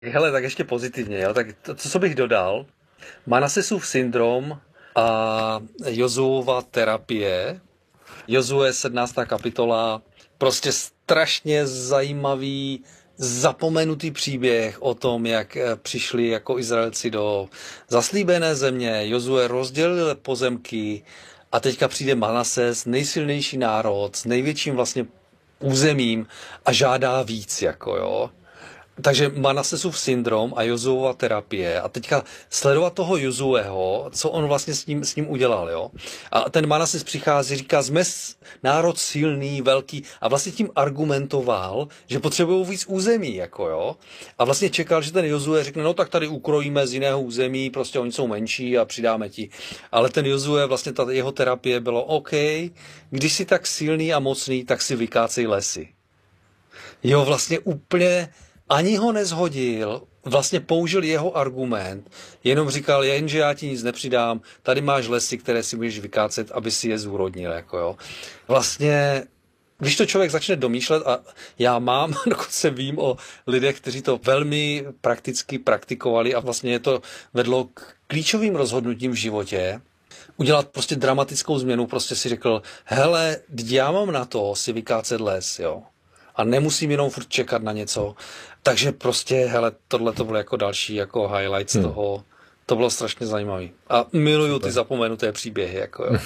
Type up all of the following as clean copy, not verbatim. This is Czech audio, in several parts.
Hele, tak ještě pozitivně, jo. Tak to, co bych dodal, Manasesův syndrom a Jozuova terapie. Jozue 17. kapitola, prostě strašně zajímavý, zapomenutý příběh o tom, jak přišli jako Izraelci do zaslíbené země. Jozue rozdělil pozemky a teďka přijde Manases, nejsilnější národ, s největším vlastně územím a žádá víc, jako jo. Takže Manasesův syndrom a Jozuova terapie a teďka sledovat toho Jozueho, co on vlastně s ním udělal, jo. A ten Manases přichází, říká, jsme národ silný, velký a vlastně tím argumentoval, že potřebují víc území, jako jo. A vlastně čekal, že ten Jozue řekne, no tak tady ukrojíme z jiného území, prostě oni jsou menší a přidáme ti. Ale ten Jozue, vlastně ta jeho terapie bylo, OK, když jsi tak silný a mocný, tak si vykácej lesy. Jo, vlastně úplně ani ho nezhodil, vlastně použil jeho argument, jenom říkal, jenže já ti nic nepřidám, tady máš lesy, které si můžeš vykácet, aby si je zúrodnil, jako jo. Vlastně, když to člověk začne domýšlet, a já mám, dokonce vím o lidech, kteří to velmi prakticky praktikovali a vlastně je to vedlo k klíčovým rozhodnutím v životě, udělat prostě dramatickou změnu, prostě si řekl, hele, já mám na to si vykácet les, jo. A nemusím jenom furt čekat na něco. Takže prostě, hele, tohle to bylo jako další jako highlight z toho. To bylo strašně zajímavý. A miluju ty zapomenuté příběhy, jako jo.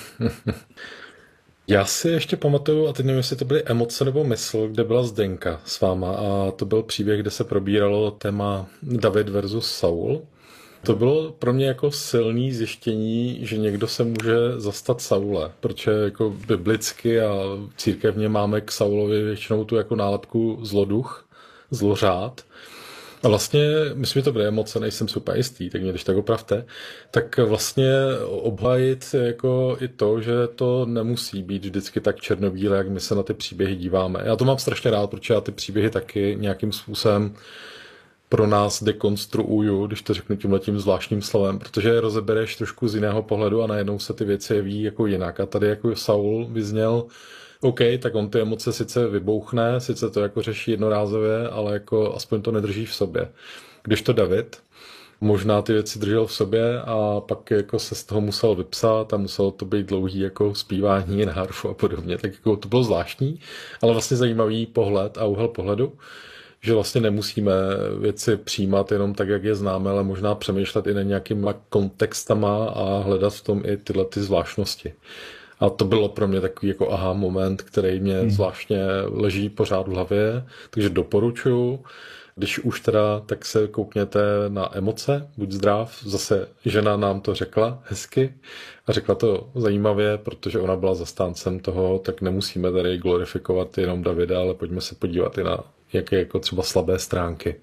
Já si ještě pamatuju, a teď nevím, jestli to byly emoce nebo mysl, kde byla Zdenka s váma a to byl příběh, kde se probíralo téma David versus Saul. To bylo pro mě jako silný zjištění, že někdo se může zastat Saule, protože jako biblicky a církevně máme k Saulovi většinou tu jako nálepku zloduch, zlořád. A vlastně, myslím, že to byly emoce, nejsem super jistý, tak mě když tak opravte, tak vlastně obhajit jako i to, že to nemusí být vždycky tak černobílé, jak my se na ty příběhy díváme. Já to mám strašně rád, protože já ty příběhy taky nějakým způsobem pro nás dekonstruuju, když to řeknu tímhletím zvláštním slovem, protože je rozebereš trošku z jiného pohledu a najednou se ty věci jeví jako jinak. A tady jako Saul vyzněl, OK, tak on ty emoce sice vybouchne, sice to jako řeší jednorázově, ale jako aspoň to nedrží v sobě. Když to David možná ty věci držel v sobě a pak jako se z toho musel vypsat a muselo to být dlouhý jako zpívání na harfu a podobně, tak jako to bylo zvláštní, ale vlastně zajímavý pohled a úhel pohledu, že vlastně nemusíme věci přijímat jenom tak, jak je známe, ale možná přemýšlet i na nějakýma kontextama a hledat v tom i tyhle ty zvláštnosti. A to bylo pro mě takový jako aha moment, který mě zvláštně leží pořád v hlavě, takže doporučuji. Když už teda, tak se koukněte na emoce, buď zdrav. Zase žena nám to řekla hezky a řekla to zajímavě, protože ona byla zastáncem toho, tak nemusíme tady glorifikovat jenom Davida, ale pojďme se podívat i na jaké jako třeba slabé stránky.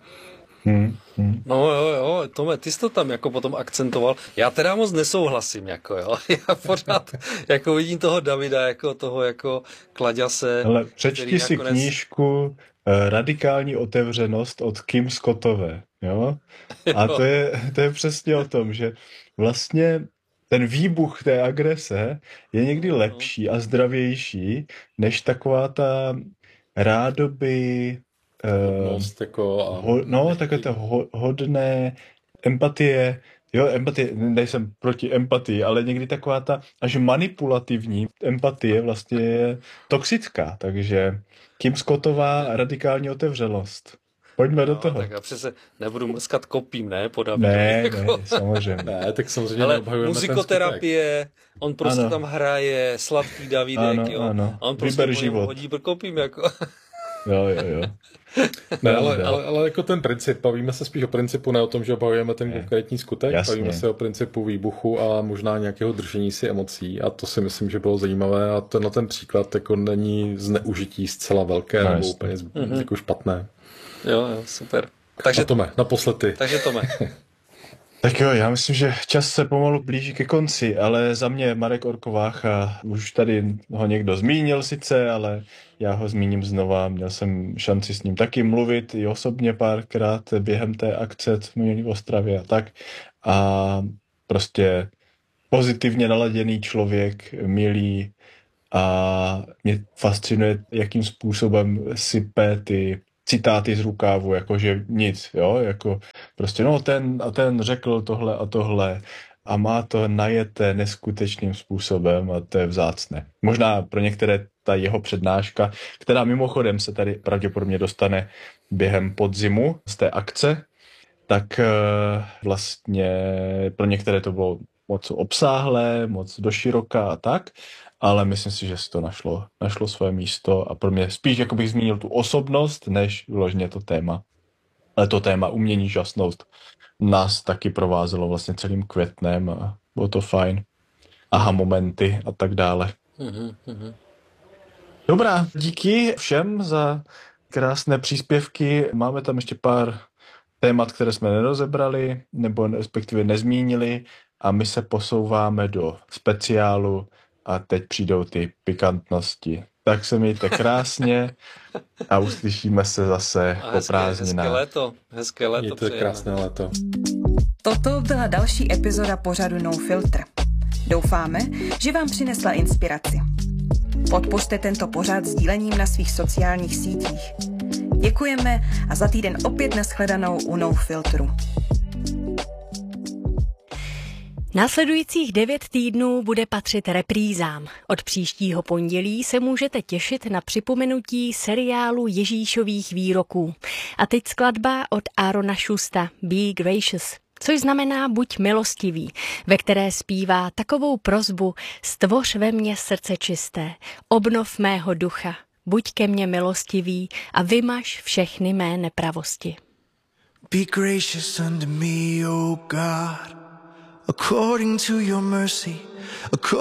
No jo, Tome, ty jsi to tam jako potom akcentoval. Já teda moc nesouhlasím, jako jo. Já pořád jako vidím toho Davida jako toho jako klaďase. Ale přečti si knížku Radikální otevřenost od Kim Scottové, jo? A to je přesně o tom, že vlastně ten výbuch té agrese je někdy lepší a zdravější, než taková ta rádoby takové to hodné empatie, jo, empatie, nejsem proti empatii, ale někdy taková ta až manipulativní empatie vlastně je toxická, takže Kim Scottová radikální otevřelost. Pojďme do toho. Tak já přece nebudu mrskat kopím, ne? Po Davidu, ne, samozřejmě. Ne, tak samozřejmě ale muzikoterapie, on prostě tam hraje, sladký Davidek, jo. Ano. A on prostě hodí kopím, jako. Jo. Ne, ale jako ten princip, bavíme se spíš o principu, ne o tom, že obhajujeme ten konkrétní skutek, bavíme se o principu výbuchu a možná nějakého držení si emocí a to si myslím, že bylo zajímavé a ten příklad jako není zneužití zcela velké nebo úplně jako špatné. Jo, super. Takže Tome, naposledy. Takže Tome. Tak jo, já myslím, že čas se pomalu blíží ke konci, ale za mě Marek Orkovácha, už tady ho někdo zmínil sice, ale já ho zmíním znova, měl jsem šanci s ním taky mluvit i osobně párkrát během té akce, co jsme měli v Ostravě a tak. A prostě pozitivně naladěný člověk, milý a mě fascinuje, jakým způsobem sype ty citáty z rukávu, jakože nic, jo, jako prostě no ten řekl tohle a tohle a má to najeté neskutečným způsobem a to je vzácné. Možná pro některé ta jeho přednáška, která mimochodem se tady pravděpodobně dostane během podzimu z té akce, tak vlastně pro některé to bylo moc obsáhlé, moc doširoka a tak, ale myslím si, že si to našlo své místo a pro mě spíš jako bych zmínil tu osobnost, než vyloženě to téma. Ale to téma umění žasnout nás taky provázelo vlastně celým květnem a bylo to fajn. Aha, momenty a tak dále. Dobrá, díky všem za krásné příspěvky. Máme tam ještě pár témat, které jsme nerozebrali, nebo respektive nezmínili a my se posouváme do speciálu a teď přijdou ty pikantnosti. Tak se mějte krásně a uslyšíme se zase po prázdninách. Hezké léto. Je to krásné léto. Toto byla další epizoda pořadu No Filter. Doufáme, že vám přinesla inspiraci. Podpořte tento pořad sdílením na svých sociálních sítích. Děkujeme a za týden opět nashledanou u No Filtru. Následujících 9 týdnů bude patřit reprízám. Od příštího pondělí se můžete těšit na připomenutí seriálu Ježíšových výroků. A teď skladba od Aarona Schusta Be Gracious, což znamená buď milostivý, ve které zpívá takovou prosbu: stvoř ve mně srdce čisté, obnov mého ducha, buď ke mně milostivý a vymaž všechny mé nepravosti. Be gracious unto me, O God, according to your mercy, according